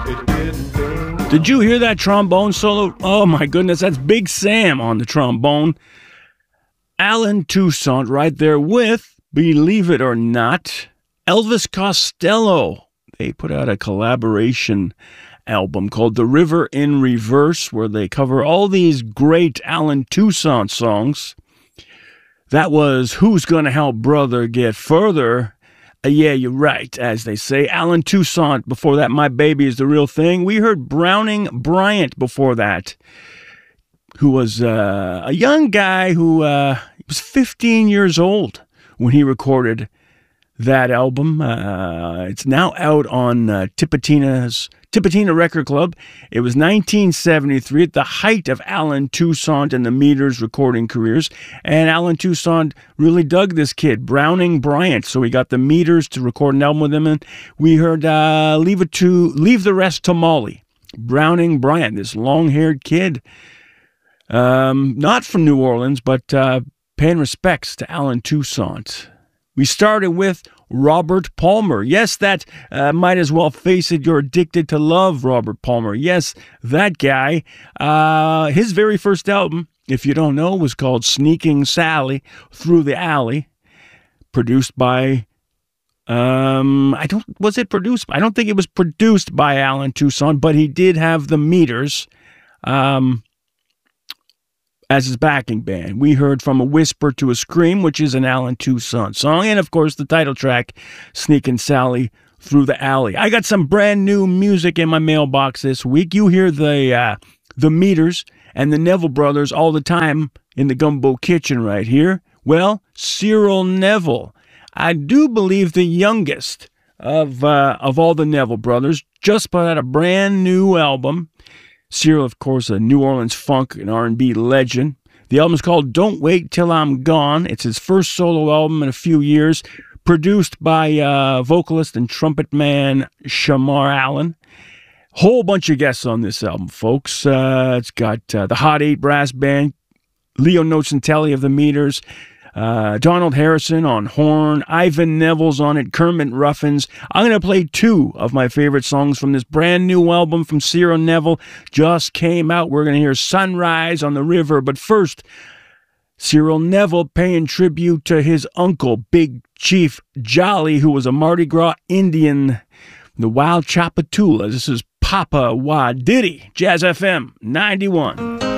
Did you hear that trombone solo? Oh my goodness, that's Big Sam on the trombone. Alan Toussaint right there with, believe it or not, Elvis Costello. They put out a collaboration album called The River in Reverse, where they cover all these great Alan Toussaint songs. That was Who's Gonna Help Brother Get Further? Yeah, you're right, as they say. Alan Toussaint, before that, My Baby Is the Real Thing. We heard Browning Bryant before that, who was a young guy who was 15 years old when he recorded that album. It's now out on Tipatina Record Club. It was 1973, at the height of Alan Toussaint and the Meters recording careers. And Alan Toussaint really dug this kid, Browning Bryant. So he got the Meters to record an album with him. And we heard Leave the Rest to Molly. Browning Bryant, this long-haired kid. Not from New Orleans, but paying respects to Alan Toussaint. We started with Robert Palmer. Yes, that might as well face it. You're addicted to love, Robert Palmer. Yes, that guy. His very first album, if you don't know, was called Sneaking Sally Through the Alley. Produced by, I don't think it was produced by Alan Toussaint, but he did have the Meters as his backing band. We heard From a Whisper to a Scream, which is an Alan Toussaint song, and of course the title track, Sneakin' Sally Through the Alley. I got some brand new music in my mailbox this week. You hear the Meters and the Neville Brothers all the time in the Gumbo Kitchen right here. Well, Cyril Neville, I do believe the youngest of all the Neville Brothers, just put out a brand new album. Cyril, of course, a New Orleans funk and R&B legend. The album is called Don't Wait Till I'm Gone. It's his first solo album in a few years, produced by vocalist and trumpet man Shamar Allen. Whole bunch of guests on this album, folks. It's got the Hot 8 Brass Band, Leo Nocentelli of the Meters, Donald Harrison on horn, Ivan Neville's on it, Kermit Ruffins. I'm going to play two of my favorite songs from this brand new album from Cyril Neville. Just came out. We're going to hear Sunrise on the River. But first, Cyril Neville paying tribute to his uncle, Big Chief Jolly, who was a Mardi Gras Indian, the Wild Chapatula. This is Papa Wadiddy, Jazz FM 91.